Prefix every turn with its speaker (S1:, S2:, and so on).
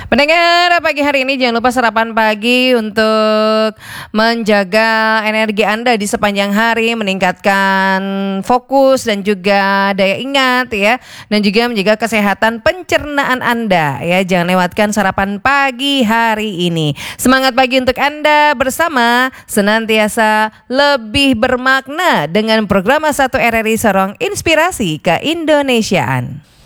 S1: Pendengar, pagi hari ini jangan lupa sarapan pagi untuk menjaga energi Anda di sepanjang hari, meningkatkan fokus dan juga daya ingat ya, dan juga menjaga kesehatan pencernaan Anda ya. Jangan lewatkan sarapan pagi hari ini. Semangat pagi untuk Anda bersama senantiasa lebih bermakna dengan program 1 RRI Sorong Inspirasi Keindonesiaan.